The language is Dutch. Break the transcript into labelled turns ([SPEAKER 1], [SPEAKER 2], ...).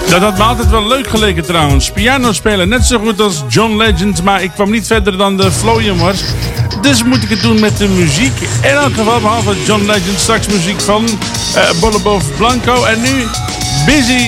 [SPEAKER 1] Dat had me altijd wel leuk geleken trouwens. Piano spelen net zo goed als John Legend, maar ik kwam niet verder dan de Flooienmars. Dus moet ik het doen met de muziek. In elk geval behalve John Legend straks muziek van Bollebof Blanco. En nu Busy